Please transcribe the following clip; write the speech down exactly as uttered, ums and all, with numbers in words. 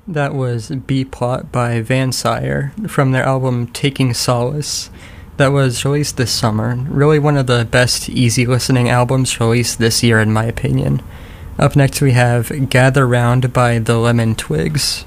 That was B-Plot by Van Sire from their album Taking Solace that was released this summer. Really one of the best easy listening albums released this year in my opinion. Up next we have Gather Round by The Lemon Twigs.